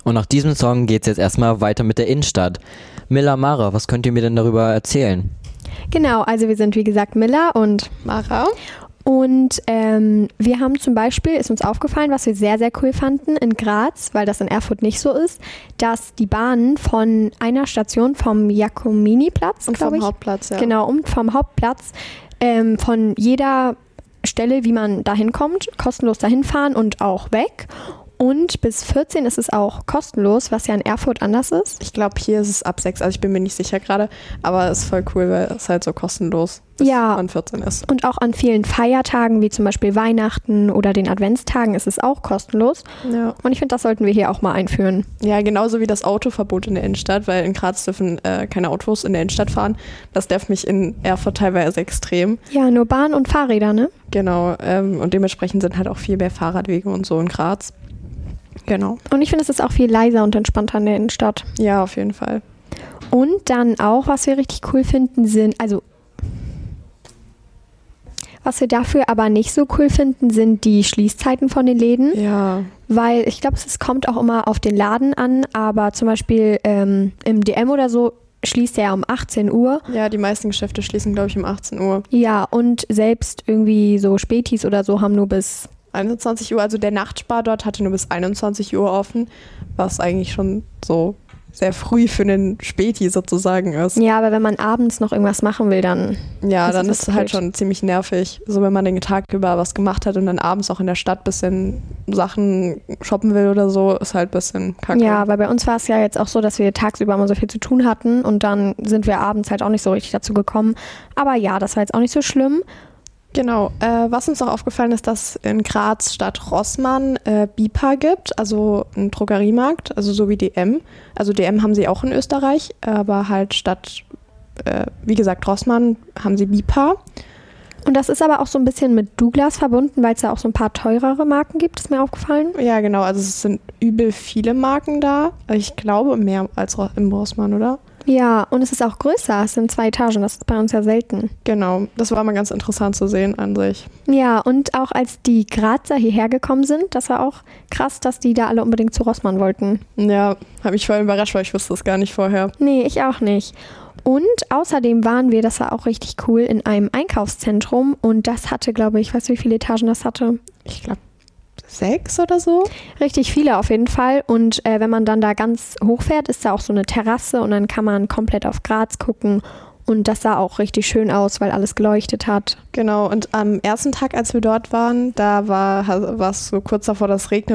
Und nach diesem Song geht's jetzt erstmal weiter mit der Innenstadt. Milla, Mara, was könnt ihr mir denn darüber erzählen? Genau, also wir sind wie gesagt Milla und Mara. Und wir haben zum Beispiel, ist uns aufgefallen, was wir sehr, sehr cool fanden in Graz, weil das in Erfurt nicht so ist, dass die Bahnen von einer Station vom Giacomini-Platz, Und glaube vom ich, Hauptplatz, ja. genau, und vom Hauptplatz von jeder Stelle, wie man da hinkommt, kostenlos dahin fahren und auch weg. Und bis 14 ist es auch kostenlos, was ja in Erfurt anders ist. Ich glaube, hier ist es ab 6, also ich bin mir nicht sicher gerade, aber es ist voll cool, weil es halt so kostenlos bis man 14 ist. Und auch an vielen Feiertagen, wie zum Beispiel Weihnachten oder den Adventstagen, ist es auch kostenlos. Ja. Und ich finde, das sollten wir hier auch mal einführen. Ja, genauso wie das Autoverbot in der Innenstadt, weil in Graz dürfen keine Autos in der Innenstadt fahren. Das nervt mich in Erfurt teilweise extrem. Ja, nur Bahn und Fahrräder, ne? Genau, und dementsprechend sind halt auch viel mehr Fahrradwege und so in Graz. Genau. Und ich finde, es ist auch viel leiser und entspannter in der Innenstadt. Ja, auf jeden Fall. Und dann auch, was wir richtig cool finden, was wir dafür aber nicht so cool finden, sind die Schließzeiten von den Läden. Ja. Weil ich glaube, es kommt auch immer auf den Laden an, aber zum Beispiel im DM oder so schließt er um 18 Uhr. Ja, die meisten Geschäfte schließen, glaube ich, um 18 Uhr. Ja, und selbst irgendwie so Spätis oder so haben nur bis 21 Uhr, also der Nachtspar dort hatte nur bis 21 Uhr offen, was eigentlich schon so sehr früh für einen Späti sozusagen ist. Ja, aber wenn man abends noch irgendwas machen will, dann Ja, dann das ist es halt blöd. schon ziemlich nervig, so wenn man den Tag über was gemacht hat und dann abends auch in der Stadt ein bisschen Sachen shoppen will oder so, ist halt ein bisschen kacke. Ja, weil bei uns war es ja jetzt auch so, dass wir tagsüber immer so viel zu tun hatten und dann sind wir abends halt auch nicht so richtig dazu gekommen. Aber ja, das war jetzt auch nicht so schlimm. Genau. Was uns auch aufgefallen ist, dass in Graz statt Rossmann Bipa gibt, also ein Drogeriemarkt, also so wie DM. Also DM haben sie auch in Österreich, aber halt statt, wie gesagt, Rossmann haben sie Bipa. Und das ist aber auch so ein bisschen mit Douglas verbunden, weil es da auch so ein paar teurere Marken gibt, ist mir aufgefallen. Ja, genau. Also es sind übel viele Marken da. Ich glaube mehr als im Rossmann, oder? Ja, und es ist auch größer. Es sind 2 Etagen, das ist bei uns ja selten. Genau. Das war mal ganz interessant zu sehen an sich. Ja, und auch als die Grazer hierher gekommen sind, das war auch krass, dass die da alle unbedingt zu Rossmann wollten. Ja, habe mich voll überrascht, weil ich wusste das gar nicht vorher. Nee, ich auch nicht. Und außerdem waren wir, das war auch richtig cool, in einem Einkaufszentrum und das hatte, glaube ich, weißt du, wie viele Etagen das hatte? Ich glaube 6 oder so. Richtig viele auf jeden Fall. Und wenn man dann da ganz hoch fährt, ist da auch so eine Terrasse und dann kann man komplett auf Graz gucken. Und das sah auch richtig schön aus, weil alles geleuchtet hat. Genau, und am ersten Tag, als wir dort waren, da war es so kurz davor, dass es regnet.